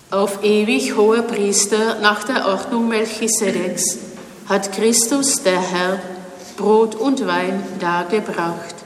Auf ewig hoher Priester nach der Ordnung Melchisedeks hat Christus, der Herr, Brot und Wein dargebracht.